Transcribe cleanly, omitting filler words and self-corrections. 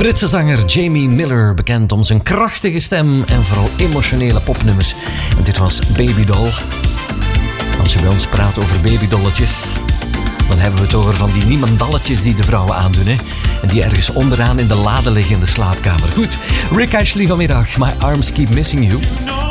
Britse zanger Jamie Miller, bekend om zijn krachtige stem en vooral emotionele popnummers. En dit was Babydoll. Als je bij ons praat over babydolletjes, dan hebben we het over van die niemandalletjes die de vrouwen aandoen, hè? En die ergens onderaan in de lade liggen in de slaapkamer. Goed, Rick Ashley vanmiddag. My Arms Keep Missing You.